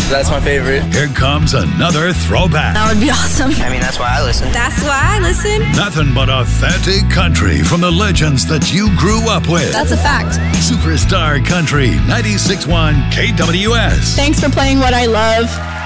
That's my favorite. Here comes another throwback. That would be awesome. I mean, that's why I listen. That's why I listen. Nothing but authentic country from the legends that you grew up with. That's a fact. Superstar Country 96.1 KWS. Thanks for playing what I love.